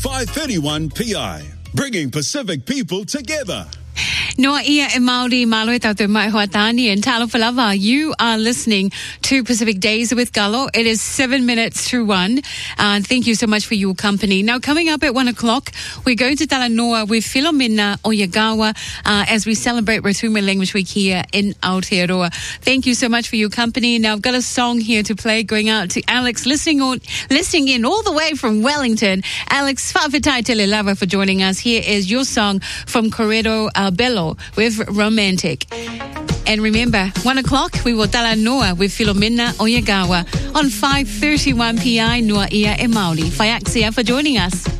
531 PI, bringing Pacific people together. Noa ia e Māori malo tau te mai hoatani and talo palava. You are listening to Pacific Days with Galo. It is 7 minutes to 1. Thank you so much for your company. Now, coming up at 1 o'clock, we're going to Talanoa with Filomena Oyagawa as we celebrate Rotuma Language Week here in Aotearoa. Thank you so much for your company. Now, I've got a song here to play going out to Alex, listening in all the way from Wellington. Alex, whawhetai tele lava for joining us. Here is your song from Corredo Bello with Romantic. And remember, 1 o'clock, we will Talanoa with Filomena Oyagawa on 531 PI Noa Ia e Māori. Whaiaksia for joining us.